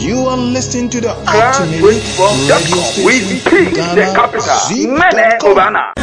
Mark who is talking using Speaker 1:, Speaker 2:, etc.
Speaker 1: You are listening to the
Speaker 2: Accra
Speaker 1: ultimate
Speaker 2: 24.com
Speaker 1: radio
Speaker 2: with
Speaker 1: station,
Speaker 2: King, the
Speaker 1: Ghana,
Speaker 2: capital, Mene
Speaker 1: Zip.com.
Speaker 2: Obana.